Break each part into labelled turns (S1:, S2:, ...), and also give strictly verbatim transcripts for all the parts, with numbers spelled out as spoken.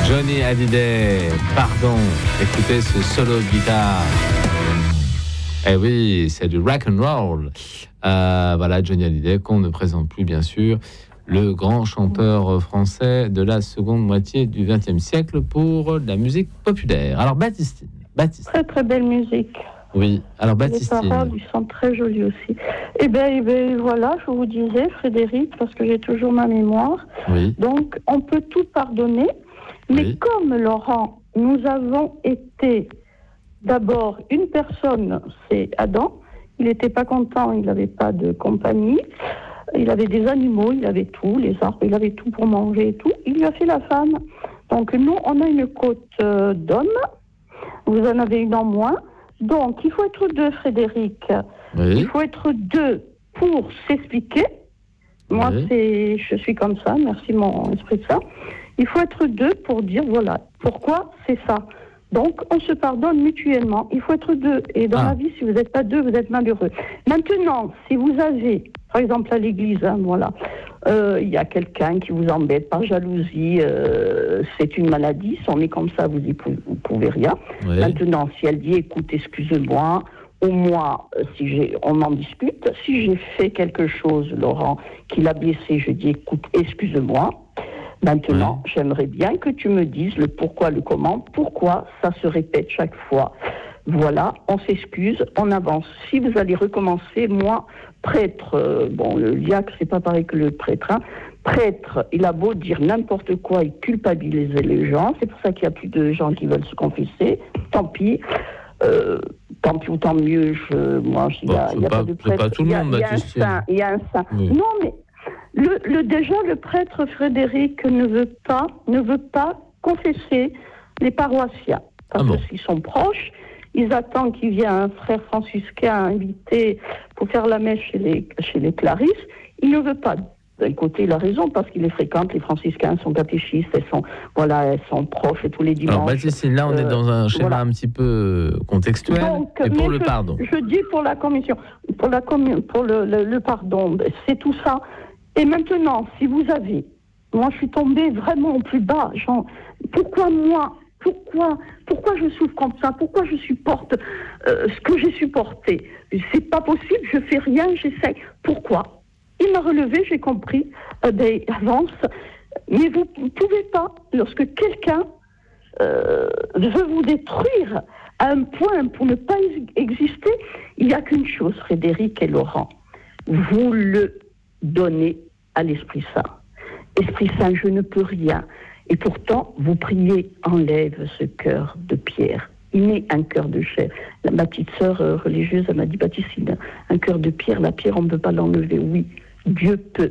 S1: Johnny Hallyday, pardon, écoutez ce solo de guitare. Eh oui, c'est du rock and roll. Euh, voilà, Johnny Hallyday, qu'on ne présente plus, bien sûr, le grand chanteur français de la seconde moitié du vingtième siècle pour la musique populaire. Alors, Baptistine. Baptistine.
S2: Très, très belle musique.
S1: Oui, alors Baptistine.
S2: Les paroles, ils sont très jolies aussi. Eh bien, eh ben, voilà, je vous disais, Frédéric, parce que j'ai toujours ma mémoire.
S1: Oui.
S2: Donc, on peut tout pardonner. Mais
S1: Oui.
S2: comme Laurent, nous avons été d'abord une personne, c'est Adam. Il n'était pas content, il n'avait pas de compagnie. Il avait des animaux, il avait tout, les arbres, il avait tout pour manger et tout. Il lui a fait la femme. Donc nous, on a une côte euh, d'hommes. Vous en avez une en moins. Donc il faut être deux, Frédéric.
S1: Oui.
S2: Il faut être deux pour s'expliquer. Moi,
S1: Oui.
S2: c'est, je suis comme ça, merci mon esprit de ça. Il faut être deux pour dire, voilà, pourquoi c'est ça. Donc, on se pardonne mutuellement. Il faut être deux. Et dans
S1: Ah.
S2: la vie, si vous n'êtes pas deux, vous êtes malheureux. Maintenant, si vous avez, par exemple à l'église, hein, voilà, euh, il y a quelqu'un qui vous embête par jalousie, euh, c'est une maladie, si on est comme ça, vous n'y pouvez, vous pouvez rien.
S1: Oui.
S2: Maintenant, si elle dit, écoute, excuse-moi, ou moi, euh, si j'ai, on en discute, si j'ai fait quelque chose, Laurent, qui l'a blessé, je dis, écoute, excuse-moi. Maintenant, oui. J'aimerais bien que tu me dises le pourquoi, le comment, pourquoi ça se répète chaque fois. Voilà, on s'excuse, on avance. Si vous allez recommencer, moi, prêtre, euh, bon, le diacre, c'est pas pareil que le prêtre, hein. Prêtre, il a beau dire n'importe quoi et culpabiliser les gens, c'est pour ça qu'il y a plus de gens qui veulent se confesser, tant pis. Euh, tant pis ou tant mieux, je, moi, il n'y a,
S1: bon,
S2: y a
S1: pas,
S2: pas de prêtre.
S1: pas tout le monde,
S2: il y a un saint, il y a un saint. Oui. Non, mais le, le, déjà, le prêtre Frédéric ne veut pas, ne veut pas confesser les paroissiens. Parce ah bon. que s'ils sont proches, ils attendent qu'il vienne un frère franciscain invité pour faire la messe chez les, chez les Clarisses. Il ne veut pas. D'un côté, il a raison, parce qu'il les fréquente, les franciscains sont catéchistes, elles sont, voilà, elles sont proches et tous les dimanches.
S1: Alors, Baptiste, là, on euh, est dans un schéma voilà. un petit peu contextuel. Donc, et pour le
S2: je,
S1: pardon.
S2: Je dis pour la commission, pour, la commun, pour le, le, le pardon, c'est tout ça. Et maintenant, si vous avez, moi je suis tombée vraiment au plus bas, genre, pourquoi moi, pourquoi, pourquoi je souffre comme ça, pourquoi je supporte euh, ce que j'ai supporté, c'est pas possible, je fais rien, j'essaie, pourquoi? Il m'a relevé, j'ai compris, euh, ben, avance, mais vous ne pouvez pas, lorsque quelqu'un euh, veut vous détruire à un point pour ne pas exister, il n'y a qu'une chose, Frédéric et Laurent, vous le donnez à l'Esprit Saint. Esprit Saint, je ne peux rien. Et pourtant, vous priez, enlève ce cœur de pierre. Il met un cœur de chair. Ma petite sœur euh, religieuse, elle m'a dit, Baptistine, un cœur de pierre, la pierre, on ne peut pas l'enlever. Oui, Dieu peut.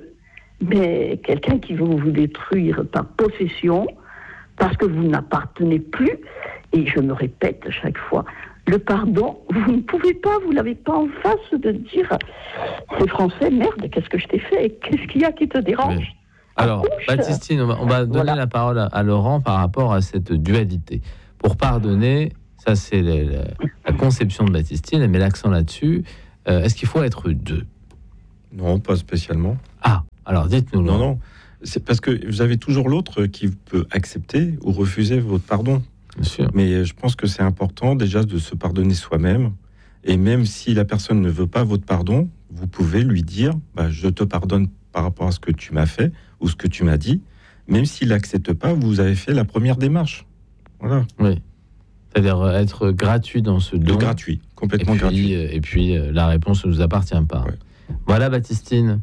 S2: Mais quelqu'un qui veut vous détruire par possession, parce que vous n'appartenez plus, et je me répète chaque fois, le pardon, vous ne pouvez pas, vous n'avez pas en face de dire c'est français, merde, qu'est-ce que je t'ai fait? Qu'est-ce qu'il y a qui te dérange? Oui.
S1: Alors, Baptistine, on va, on va donner voilà. la parole à, à Laurent par rapport à cette dualité. Pour pardonner, ça c'est la, la, la conception de Baptistine, elle met l'accent là-dessus. Euh, est-ce qu'il faut être deux?
S3: Non, pas spécialement.
S1: Ah, alors dites-nous.
S3: Non, non, c'est parce que vous avez toujours l'autre qui peut accepter ou refuser votre pardon.
S1: Bien sûr.
S3: Mais je pense que c'est important déjà de se pardonner soi-même. Et même si la personne ne veut pas votre pardon, vous pouvez lui dire bah, « je te pardonne par rapport à ce que tu m'as fait ou ce que tu m'as dit ». Même s'il n'accepte pas, vous avez fait la première démarche. Voilà.
S1: Oui. C'est-à-dire être gratuit dans ce don.
S3: Gratuit, complètement
S1: et puis,
S3: gratuit.
S1: Et puis, la réponse ne nous appartient pas. Ouais. Voilà, Baptistine.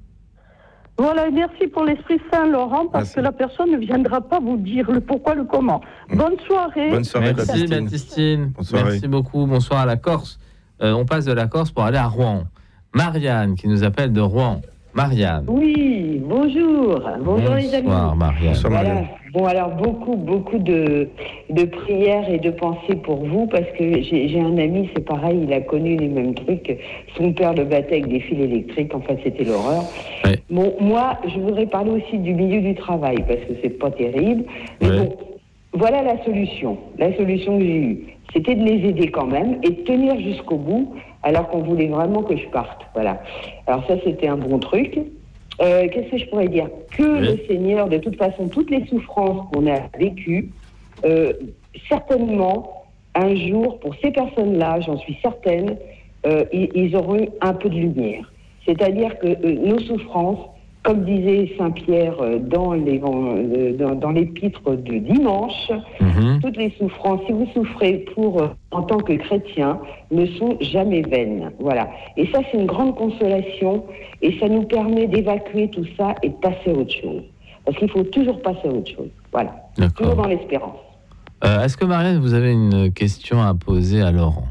S2: Voilà, merci pour l'Esprit Saint, Laurent, parce merci. que la personne ne viendra pas vous dire le pourquoi, le comment. Bonne soirée.
S3: Bonne soirée,
S1: merci,
S3: Baptistine.
S1: Baptistine. Merci beaucoup. Bonsoir à la Corse. Euh, on passe de la Corse pour aller à Rouen. Marianne, qui nous appelle de Rouen. Marianne.
S4: Oui, bonjour. Bonjour
S1: Bonsoir,
S4: les amis.
S1: Marianne.
S4: Bonsoir, Marianne. Voilà. Bon, alors beaucoup, beaucoup de, de prières et de pensées pour vous, parce que j'ai, j'ai un ami, c'est pareil, il a connu les mêmes trucs. Son père le battait avec des fils électriques, enfin c'était l'horreur. Ouais. Bon, moi, je voudrais parler aussi du milieu du travail, parce que c'est pas terrible. Mais ouais. bon, voilà la solution. La solution que j'ai eue, c'était de les aider quand même et de tenir jusqu'au bout, alors qu'on voulait vraiment que je parte. Voilà. Alors ça, c'était un bon truc. Euh, qu'est-ce que je pourrais dire? Que oui. le Seigneur, de toute façon, toutes les souffrances qu'on a vécues, euh, certainement, un jour, pour ces personnes-là, j'en suis certaine, euh, ils, ils auront eu un peu de lumière. C'est-à-dire que euh, nos souffrances, comme disait Saint Pierre euh, dans, les, euh, dans, dans l'épître de dimanche,
S1: Mhm.
S4: toutes les souffrances, si vous souffrez pour, euh, en tant que chrétien, ne sont jamais vaines. Voilà. Et ça, c'est une grande consolation et ça nous permet d'évacuer tout ça et de passer à autre chose. Parce qu'il faut toujours passer à autre chose. Voilà.
S1: D'accord.
S4: Toujours dans l'espérance.
S1: Euh, est-ce que Marianne, vous avez une question à poser à Laurent?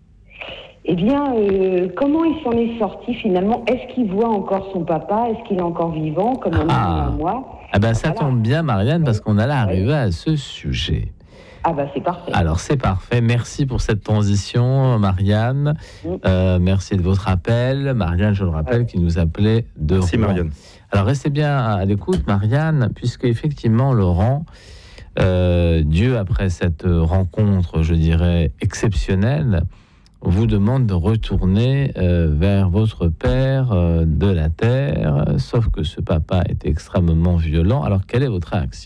S4: Eh bien, euh, comment il s'en est sorti finalement? Est-ce qu'il voit encore son papa? Est-ce qu'il est encore vivant, comme un
S1: Ah.
S4: ami à moi?
S1: Ah ben ça
S4: Voilà.
S1: tombe bien, Marianne, parce qu'on allait
S4: Oui.
S1: arriver à ce sujet.
S4: Ah bah c'est parfait.
S1: Alors c'est parfait, merci pour cette transition, Marianne.
S4: Mm.
S1: Euh, merci de votre appel. Marianne, je le rappelle, qui nous appelait de
S3: Merci
S1: Rouen.
S3: Marianne.
S1: Alors restez bien à l'écoute, Marianne, puisque effectivement, Laurent, euh, Dieu, après cette rencontre, je dirais, exceptionnelle, vous demande de retourner euh, vers votre père euh, de la terre, sauf que ce papa est extrêmement violent. Alors quelle est votre réaction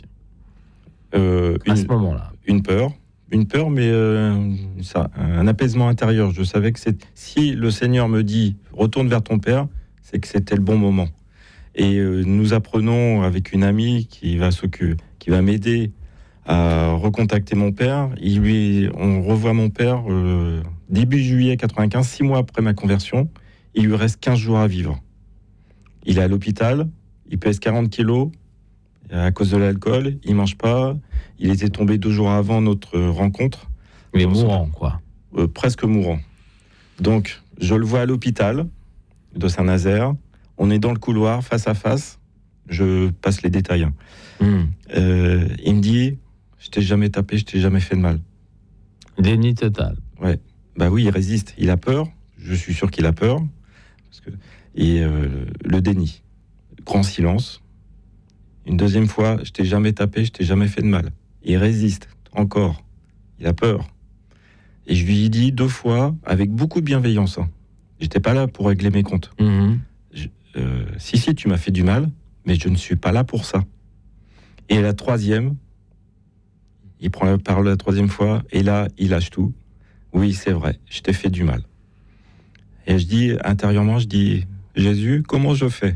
S3: Euh,
S1: à
S3: une,
S1: ce moment-là?
S3: une peur, une peur, mais euh, ça, un apaisement intérieur. Je savais que c'est, si le Seigneur me dit retourne vers ton père, c'est que c'était le bon moment. Et euh, nous apprenons avec une amie qui va s'occuper, qui va m'aider à recontacter mon père. Il lui, on revoit mon père euh, début juillet quatre-vingt-quinze, six mois après ma conversion. Il lui reste quinze jours à vivre. Il est à l'hôpital, il pèse quarante kilos à cause de l'alcool, il mange pas. Il était tombé deux jours avant notre rencontre.
S1: Il est
S3: Dans son-
S1: mourant, quoi.
S3: euh, presque mourant. Donc, je le vois à l'hôpital de Saint-Nazaire. On est dans le couloir, face à face. Je passe les détails. hein.
S1: Hmm.
S3: Euh, il me dit, je t'ai jamais tapé, je t'ai jamais fait de mal.
S1: Déni total.
S3: Bah oui, il résiste. Il a peur. Je suis sûr qu'il a peur. Parce que... Et euh, le déni. Grand silence. Une deuxième fois, je t'ai jamais tapé, je t'ai jamais fait de mal. Il résiste encore. Il a peur. Et je lui ai dit deux fois, avec beaucoup de bienveillance. Hein. J'étais pas là pour régler mes comptes.
S1: Mhm.
S3: Euh, si, si, tu m'as fait du mal, mais je ne suis pas là pour ça. Et la troisième, il prend la parole la troisième fois, et là, il lâche tout. Oui, c'est vrai, je t'ai fait du mal. Et je dis, intérieurement, je dis, Jésus, comment je fais?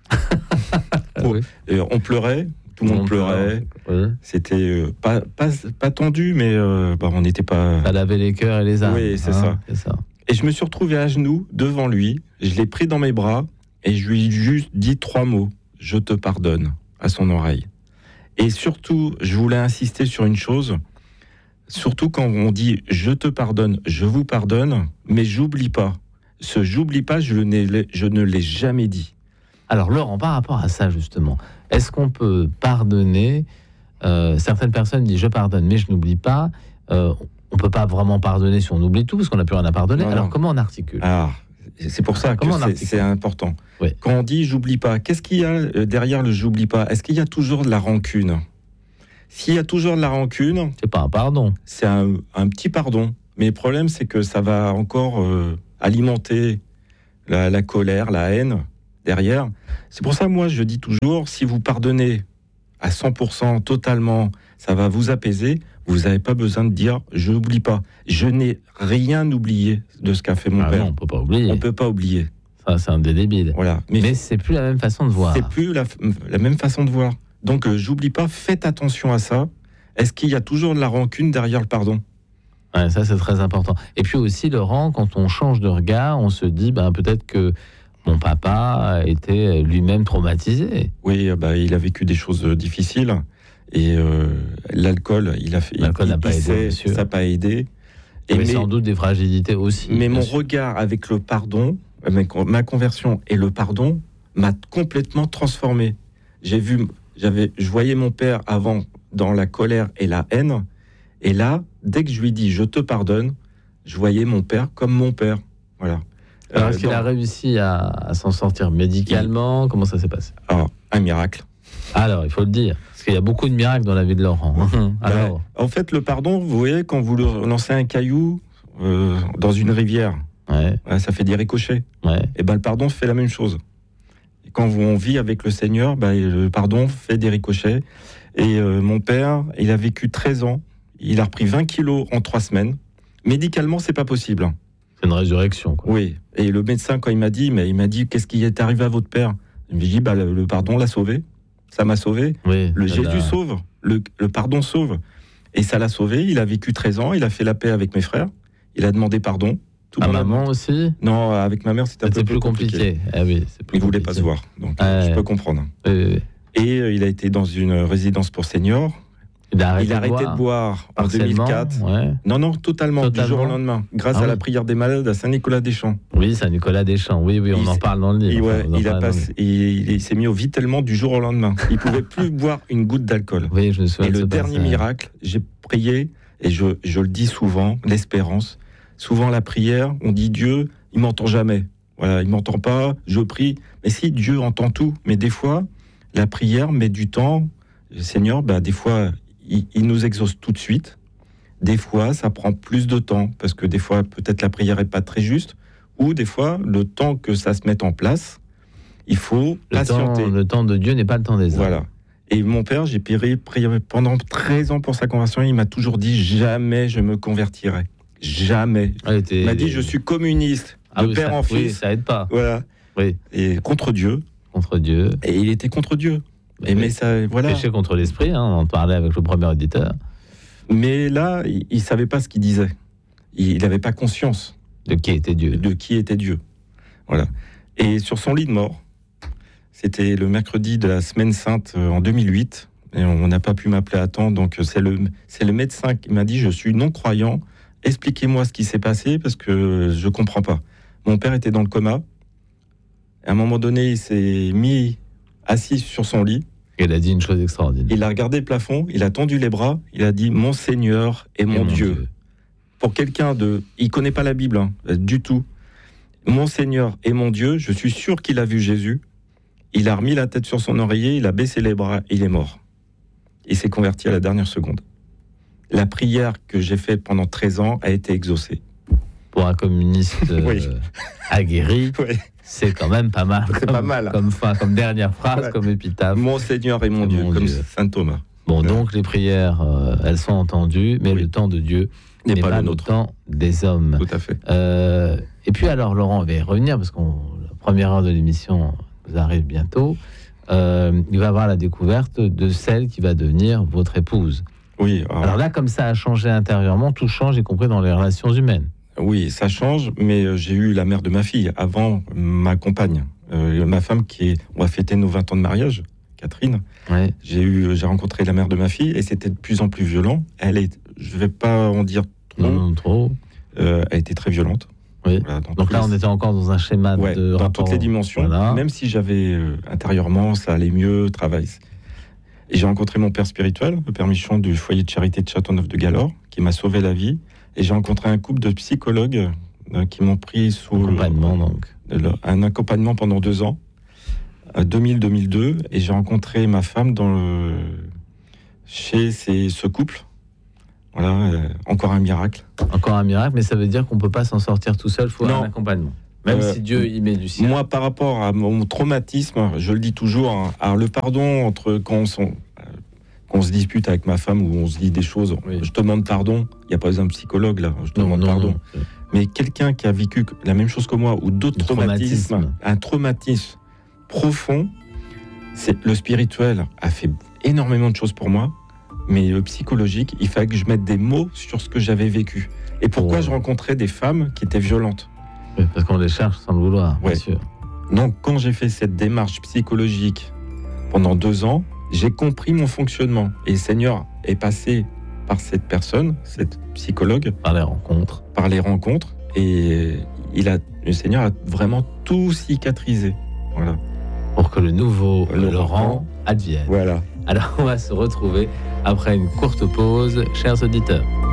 S3: Oh,
S1: Oui.
S3: et on pleurait, tout le monde pleurait.
S1: Oui.
S3: C'était euh, pas, pas, pas tendu, mais euh, bah, on n'était pas...
S1: Ça lavait les cœurs et les âmes.
S3: Oui, c'est
S1: hein,
S3: ça.
S1: c'est ça.
S3: Et je me suis retrouvé à genoux devant lui, je l'ai pris dans mes bras, et je lui ai juste dit trois mots, je te pardonne, à son oreille. Et surtout, je voulais insister sur une chose, surtout quand on dit je te pardonne, je vous pardonne, mais j'oublie pas. Ce j'oublie pas, je, n'ai, je ne l'ai jamais dit.
S1: Alors Laurent, par rapport à ça justement, est-ce qu'on peut pardonner euh, certaines personnes disent je pardonne, mais je n'oublie pas. Euh, on peut pas vraiment pardonner si on oublie tout, parce qu'on n'a plus rien à pardonner.
S3: Non,
S1: Alors
S3: non.
S1: comment on articule?
S3: Ah, c'est pour ça que
S1: Comment on
S3: c'est,
S1: articule
S3: c'est important.
S1: Oui.
S3: Quand on dit j'oublie pas, qu'est-ce qu'il y a euh, derrière le j'oublie pas? Est-ce qu'il y a toujours de la rancune? S'il y a toujours de la rancune,
S1: C'est pas un pardon.
S3: c'est un, un petit pardon. Mais le problème, c'est que ça va encore euh, alimenter la, la colère, la haine derrière. C'est pour ça, moi, je dis toujours, si vous pardonnez à cent pour cent, totalement, ça va vous apaiser. Vous n'avez pas besoin de dire « je n'oublie pas ». Je n'ai rien oublié de ce qu'a fait mon
S1: Ah
S3: père.
S1: non, on peut pas oublier.
S3: On ne peut pas oublier.
S1: Ça, c'est un des débiles.
S3: Voilà.
S1: Mais,
S3: Mais,
S1: c'est plus la même façon de voir.
S3: c'est plus la, la même façon de voir. Donc, euh, j'oublie pas, faites attention à ça. Est-ce qu'il y a toujours de la rancune derrière le pardon?
S1: Ouais, ça, c'est très important. Et puis aussi, Laurent, quand on change de regard, on se dit ben, peut-être que mon papa était lui-même traumatisé.
S3: Oui, bah, il a vécu des choses difficiles. Et euh, l'alcool, il a fait.
S1: L'alcool
S3: il,
S1: n'a pas
S3: il
S1: aidé,
S3: sait,
S1: bien sûr.
S3: ça n'a pas aidé.
S1: Il y
S3: Et
S1: avait
S3: mais,
S1: sans doute des fragilités aussi.
S3: mais
S1: bien
S3: mon
S1: sûr.
S3: regard avec le pardon, avec ma conversion et le pardon, m'a complètement transformé. J'ai vu, j'avais, je voyais mon père avant dans la colère et la haine. Et là, dès que je lui dis je te pardonne, je voyais mon père comme mon père. Voilà.
S1: Alors,
S3: Euh,
S1: est-ce qu'il
S3: dans-
S1: a réussi à, à s'en sortir médicalement? Comment ça s'est passé?
S3: Alors, un miracle.
S1: Alors, il faut le dire, parce qu'il y a beaucoup de miracles dans la vie de Laurent. Alors,
S3: Bah, en fait, le pardon, vous voyez, quand vous lancez un caillou euh, dans une rivière,
S1: ouais,
S3: ouais, ça fait des ricochets.
S1: ouais.
S3: Et ben, le pardon fait la même chose. Et quand on vit avec le Seigneur, ben, le pardon fait des ricochets. Et euh, mon père, il a vécu treize ans. Il a repris vingt kilos en trois semaines. Médicalement, c'est pas possible.
S1: C'est une résurrection, quoi.
S3: Oui. Et le médecin, quand il m'a dit, mais il m'a dit, qu'est-ce qui est arrivé à votre père? Il m'a dit, bah, le, le pardon l'a sauvé. Ça m'a sauvé.
S1: Oui,
S3: le Jésus
S1: la...
S3: sauve. Le, le pardon sauve. Et ça l'a sauvé. Il a vécu treize ans. Il a fait la paix avec mes frères. Il a demandé pardon. Tout
S1: à
S3: mon
S1: maman
S3: amour.
S1: aussi?
S3: Non, avec ma mère, c'était un peu
S1: plus compliqué. compliqué. Ah oui, c'est plus
S3: il ne voulait
S1: compliqué.
S3: pas se voir. Donc,
S1: ah,
S3: je
S1: ouais.
S3: peux comprendre.
S1: Oui, oui.
S3: Et euh, il a été dans une résidence pour seniors.
S1: Il a arrêté,
S3: il a arrêté
S1: de,
S3: de boire en deux mille quatre.
S1: Ouais.
S3: Non, non, totalement, totalement, du jour au lendemain. Grâce ah, à oui. la prière des malades à Saint-Nicolas-des-Champs.
S1: Oui, Saint-Nicolas-des-Champs. Oui, oui, on il en parle dans le livre.
S3: Ouais, il, a passé, il, il s'est mis au vitellement du jour au lendemain. Il ne pouvait plus boire une goutte d'alcool.
S1: Oui, je me souviens.
S3: Et
S1: de
S3: le dernier
S1: passage.
S3: miracle, j'ai prié, et je, je le dis souvent, l'espérance. Souvent, la prière, on dit Dieu, il m'entend jamais. Voilà, il m'entend pas, je prie. Mais si, Dieu entend tout. Mais des fois, la prière met du temps. Le Seigneur, bah, des fois, il, il nous exauce tout de suite. Des fois, ça prend plus de temps, parce que des fois, peut-être la prière n'est pas très juste. Ou des fois, le temps que ça se mette en place, il faut
S1: le
S3: patienter.
S1: Temps, le temps de Dieu n'est pas le temps des hommes.
S3: Voilà. Et mon père, j'ai prié, prié pendant treize ans pour sa conversion. Il m'a toujours dit, jamais je me convertirai. Jamais.
S1: Ah, était...
S3: Il m'a dit, je suis communiste,
S1: ah,
S3: de
S1: oui,
S3: père
S1: ça,
S3: en fils.
S1: Oui, ça aide pas.
S3: Voilà.
S1: Oui.
S3: Et contre Dieu.
S1: Contre Dieu.
S3: Et il était contre Dieu. Et mais ça, voilà.
S1: Péché contre l'esprit, hein, on en parlait avec le premier auditeur.
S3: Mais là, il ne savait pas ce qu'il disait. Il n'avait pas conscience.
S1: De qui était Dieu.
S3: De qui était Dieu. Voilà. Et sur son lit de mort, c'était le mercredi de la Semaine Sainte en deux mille huit. Et on n'a pas pu m'appeler à temps. Donc c'est le, c'est le médecin qui m'a dit, je suis non-croyant. Expliquez-moi ce qui s'est passé parce que je ne comprends pas. Mon père était dans le coma. À un moment donné, il s'est mis assis sur son lit.
S1: Il a dit une chose extraordinaire.
S3: Il a regardé le plafond, il a tendu les bras, il a dit « Mon Seigneur et mon, et mon Dieu. Dieu ». Pour quelqu'un de... Il ne connaît pas la Bible, hein, du tout. « Mon Seigneur et mon Dieu », je suis sûr qu'il a vu Jésus. Il a remis la tête sur son oreiller, il a baissé les bras et il est mort. Il s'est converti à la dernière seconde. La prière que j'ai faite pendant treize ans a été exaucée.
S1: Pour un communiste euh, oui. aguerri, oui. c'est quand même pas mal.
S3: C'est
S1: comme,
S3: pas mal.
S1: Comme, fin, comme dernière phrase, ouais. comme épitaphe.
S3: Mon Seigneur et mon et Dieu, mon comme Dieu. Saint Thomas.
S1: Bon, ouais. donc les prières, euh, elles sont entendues, mais oui. le temps de Dieu n'est, n'est pas, pas le, le temps des hommes.
S3: Tout à fait.
S1: Euh, et puis alors, Laurent, on va y revenir, parce que la première heure de l'émission vous arrive bientôt. Euh, il va avoir la découverte de celle qui va devenir votre épouse.
S3: Oui.
S1: Alors, alors là, comme ça a changé intérieurement, tout change, y compris dans les relations humaines.
S3: Oui, ça change, mais j'ai eu la mère de ma fille avant ma compagne, euh, ma femme qui est. On va fêter nos vingt ans de mariage, Catherine.
S1: Ouais.
S3: J'ai eu, j'ai rencontré la mère de ma fille et c'était de plus en plus violent. Elle est, je vais pas en dire trop.
S1: Non, trop.
S3: Euh, elle était très violente.
S1: Oui. Voilà, donc là, les... on était encore dans un schéma
S3: ouais,
S1: de
S3: dans
S1: rapport...
S3: toutes les dimensions. Voilà. Même si j'avais euh, intérieurement, ça allait mieux, travail. Et j'ai rencontré mon père spirituel, le père Michon du foyer de charité de Châteauneuf-de-Galore, qui m'a sauvé la vie. Et j'ai rencontré un couple de psychologues euh, qui m'ont pris sous
S1: accompagnement, donc.
S3: Le, un accompagnement pendant deux ans, à deux mille à deux mille deux. Et j'ai rencontré ma femme dans le, chez ces, ce couple. Voilà, euh, encore un miracle.
S1: Encore un miracle, mais ça veut dire qu'on ne peut pas s'en sortir tout seul, il faut non. un accompagnement. Même euh, si Dieu y met du sien.
S3: Moi, par rapport à mon traumatisme, je le dis toujours, hein, alors le pardon entre quand on, sont, euh, quand on se dispute avec ma femme ou on se dit des choses, oui. je te demande pardon, il n'y a pas besoin de psychologue là, je te non, demande non, pardon. Non. Mais quelqu'un qui a vécu la même chose que moi ou d'autres traumatismes, traumatisme. un traumatisme profond, c'est, le spirituel a fait énormément de choses pour moi. Mais le psychologique, il fallait que je mette des mots sur ce que j'avais vécu. Et pourquoi oh. je rencontrais des femmes qui étaient violentes.
S1: Oui, parce qu'on les cherche sans le vouloir,
S3: ouais.
S1: bien sûr.
S3: Donc, quand j'ai fait cette démarche psychologique pendant deux ans, j'ai compris mon fonctionnement. Et le Seigneur est passé par cette personne, cette psychologue.
S1: Par les rencontres.
S3: Par les rencontres. Et il a, le Seigneur a vraiment tout cicatrisé. Voilà.
S1: Pour que le nouveau le Laurent advienne.
S3: Voilà.
S1: Alors, on va se retrouver après une courte pause, chers auditeurs.